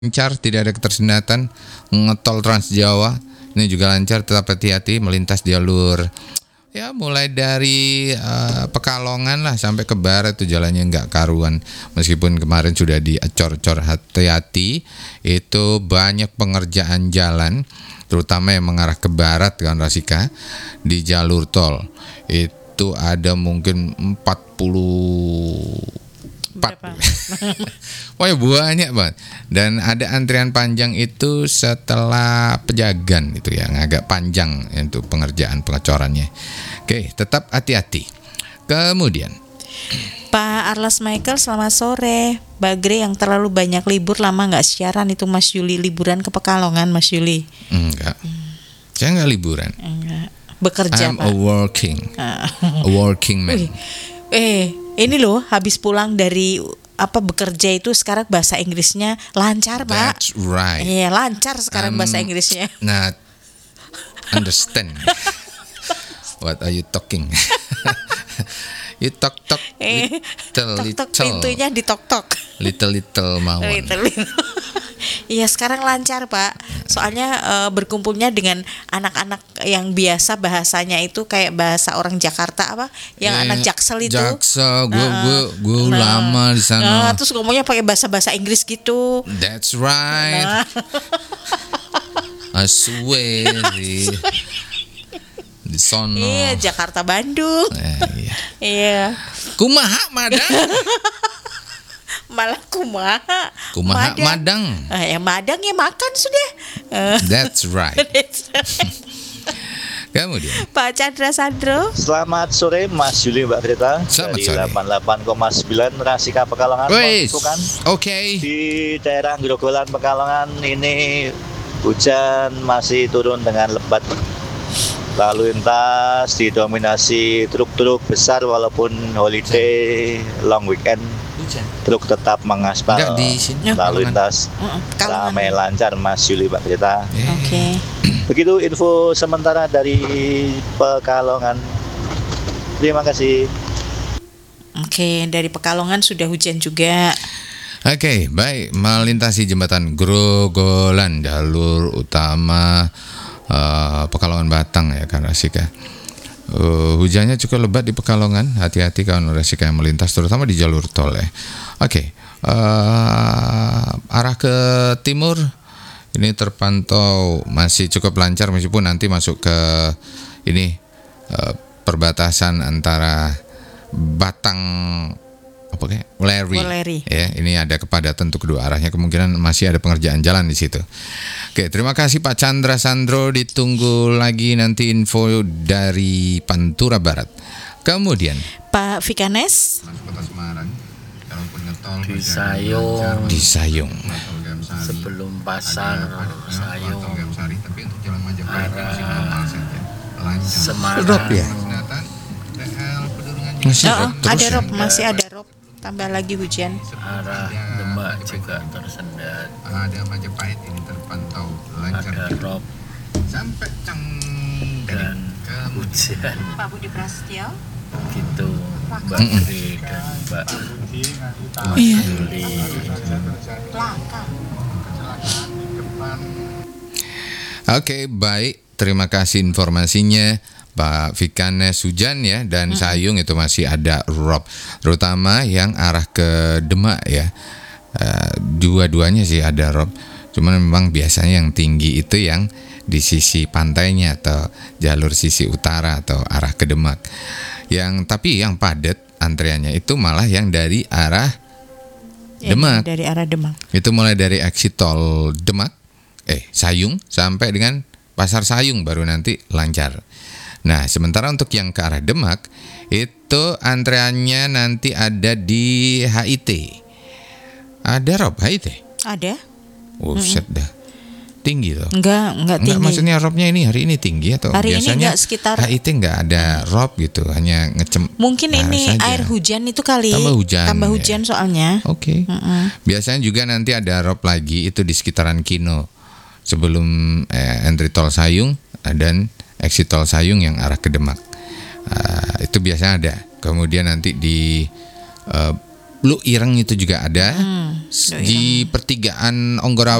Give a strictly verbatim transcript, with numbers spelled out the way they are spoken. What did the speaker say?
lancar, tidak ada ketersendatan. Ngetol Trans Jawa ini juga lancar, tetap hati-hati melintas jalur ya mulai dari uh, Pekalongan lah sampai ke barat tuh jalannya nggak karuan. Meskipun kemarin sudah diacor-cor, hati-hati, itu banyak pengerjaan jalan terutama yang mengarah ke barat kan Rasika, di jalur tol itu ada mungkin empat puluh empat. Wah banyak banget. Dan ada antrian panjang itu setelah Pejagan itu yang agak panjang untuk pengerjaan pengecorannya. Oke, tetap hati-hati. Kemudian Pak Arlas Michael, selamat sore. Bagre yang terlalu banyak libur lama nggak siaran itu Mas Yuli, liburan ke Pekalongan Mas Yuli? Enggak, hmm. saya nggak liburan. Enggak, bekerja I'm Pak. a working, a working man. Wih. Eh, ini loh habis pulang dari apa bekerja itu sekarang bahasa Inggrisnya lancar Pak. That's right. Iya lancar sekarang I'm bahasa Inggrisnya. Not understand. What are you talking? You talk talk Eh, little tok-tok little pintunya ditok-tok. little little mawon. Little, little. Iya sekarang lancar Pak. Soalnya uh, berkumpulnya dengan anak-anak yang biasa bahasanya itu kayak bahasa orang Jakarta apa? Yang Eh, anak Jaksel itu. Jaksel, gue Nah, gue gue nah, lama di sana. Nah, terus ngomongnya pakai bahasa-bahasa Inggris gitu. That's right. Nah. I swear di, di sono. Iya, Jakarta Bandung. Eh, iya. Iya. Kumaha Madang? Malah kumaha. Kumaha Madang. Eh, ya Madang ya makan sudah. Eh, That's right. Kemudian Pak Chandra Sandro. Selamat sore Mas Juli Mbak Greta. Selamat dari sore. delapan puluh delapan koma sembilan Rasika Pekalongan. Wes, Melakukan oke. di daerah Grogolan Pekalongan ini hujan masih turun dengan lebat. Lalu lintas didominasi truk-truk besar walaupun holiday long weekend. Truk tetap mengaspal. Enggak di sini. Lalu lintas Uh-uh, Pekalongan. ramai lancar Mas Juli Mbak Greta. Eh, Oke. Begitu info sementara dari Pekalongan. Terima kasih. Oke, dari Pekalongan sudah hujan juga. Oke, baik, melintasi jembatan Grogolan, jalur utama uh, Pekalongan Batang ya kan Rasika. Uh, hujannya cukup lebat di Pekalongan, hati-hati kawan Rasika yang melintas terutama di jalur tol ya. Oke, uh, arah ke timur ini terpantau masih cukup lancar meskipun nanti masuk ke ini uh, perbatasan antara Batang apa kayak Weleri. Weleri. Ya, ini ada kepadatan untuk kedua arahnya, kemungkinan masih ada pengerjaan jalan di situ. Oke, terima kasih Pak Chandra Sandro, ditunggu lagi nanti info dari Pantura Barat. Kemudian Pak Vikanes. Kota Semarang, di Sayung, di Sayung. sebelum pasar Sayung arah Semarang. Rob ya? Masih Oh, rob terus ada ya? rob, masih ada rob. Tambah lagi hujan. Arah Demak juga tersendat, Ada Majapahit ini terpantau ada rob sampai Cang dan hujan Pak Budi Prasetyo. gitu Mbak Gri dan Mbak Iya. Juli. Oke, baik. Terima kasih informasinya Pak Vikanes. Hujan ya, dan Sayung itu masih ada rob, terutama yang arah ke Demak ya. Uh, dua-duanya sih ada rob. Cuman memang biasanya yang tinggi itu yang di sisi pantainya atau jalur sisi utara atau arah ke Demak. Yang tapi yang padat antriannya itu malah yang dari arah Ya, Demak. dari arah Demak. Itu mulai dari exit tol Demak, eh Sayung sampai dengan Pasar Sayung baru nanti lancar. Nah, sementara untuk yang ke arah Demak itu antreannya nanti ada di H I T. Ada rob H I T? Ada? Oh, set dah. Tinggi tuh. Enggak, enggak tinggi. Enggak, maksudnya robnya ini hari ini tinggi atau Hari ini biasanya enggak, sekitar- H I T enggak ada rob gitu, hanya ngecem. Mungkin nah, ini saja. air hujan itu kali. Tambah hujan, Tambah ya. hujan soalnya. Oke. Mm-mm. Biasanya juga nanti ada rob lagi itu di sekitaran Kino. Sebelum eh, entry tol Sayung dan exit tol Sayung yang arah ke Demak. Uh, itu biasanya ada. Kemudian nanti di uh, Lu Ireng itu juga ada. Hmm, S- Di pertigaan Onggora